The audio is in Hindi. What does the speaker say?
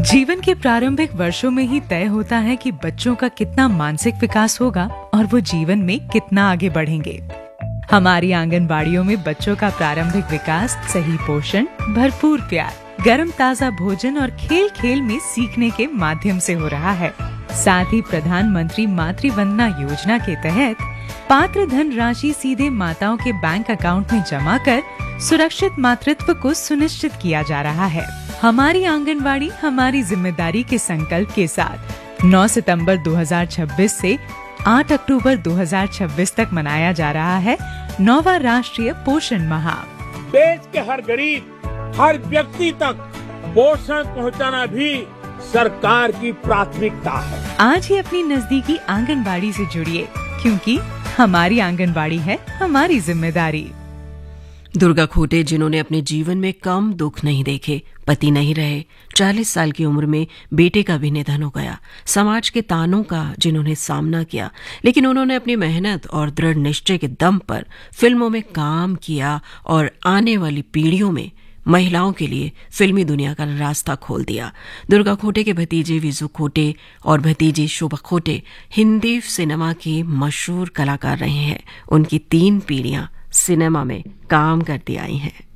जीवन के प्रारंभिक वर्षों में ही तय होता है कि बच्चों का कितना मानसिक विकास होगा और वो जीवन में कितना आगे बढ़ेंगे। हमारी आंगनबाड़ियों में बच्चों का प्रारंभिक विकास सही पोषण, भरपूर प्यार, गर्म ताजा भोजन और खेल खेल में सीखने के माध्यम से हो रहा है। साथ ही प्रधानमंत्री मातृ वंदना योजना के तहत पात्र धन राशि सीधे माताओं के बैंक अकाउंट में जमा कर सुरक्षित मातृत्व को सुनिश्चित किया जा रहा है। हमारी आंगनबाड़ी हमारी जिम्मेदारी के संकल्प के साथ 9 सितंबर 2026 से 8 अक्टूबर 2026 तक मनाया जा रहा है 9वां राष्ट्रीय पोषण माह। देश के हर गरीब, हर व्यक्ति तक पोषण पहुंचाना भी सरकार की प्राथमिकता है। आज ही अपनी नजदीकी आंगनबाड़ी से जुड़िए, क्योंकि हमारी आंगनबाड़ी है हमारी जिम्मेदारी। दुर्गा खोटे, जिन्होंने अपने जीवन में कम दुख नहीं देखे, पति नहीं रहे, 40 साल की उम्र में बेटे का भी निधन हो गया, समाज के तानों का जिन्होंने सामना किया, लेकिन उन्होंने अपनी मेहनत और दृढ़ निश्चय के दम पर फिल्मों में काम किया और आने वाली पीढ़ियों में महिलाओं के लिए फिल्मी दुनिया का रास्ता खोल दिया। दुर्गा खोटे के भतीजे विजू खोटे और भतीजी शोभा खोटे हिंदी सिनेमा की मशहूर कलाकार रहे हैं। उनकी 3 पीढ़ियां सिनेमा में काम करती आई हैं।